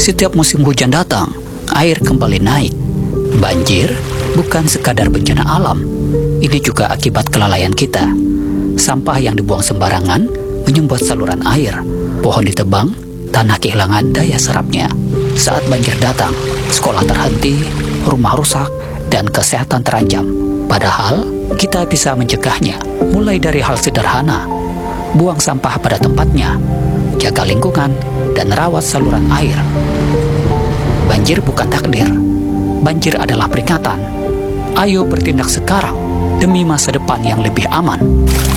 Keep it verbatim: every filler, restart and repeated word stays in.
Setiap musim hujan datang, air kembali naik. Banjir bukan sekadar bencana alam, ini juga akibat kelalaian kita. Sampah yang dibuang sembarangan menyumbat saluran air, pohon ditebang, tanah kehilangan daya serapnya. Saat banjir datang, sekolah terhenti, rumah rusak, dan kesehatan terancam. Padahal, kita bisa mencegahnya, mulai dari hal sederhana. Buang sampah pada tempatnya, jaga lingkungan, dan rawat saluran air. Banjir bukan takdir, banjir adalah peringatan. Ayo bertindak sekarang, demi masa depan yang lebih aman.